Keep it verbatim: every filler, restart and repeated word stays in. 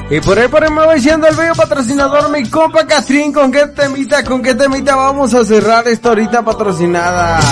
Y por ahí por ahí me va diciendo el bello patrocinador, mi compa Castrín, ¿con qué temita, con qué temita vamos a cerrar esta horita patrocinada?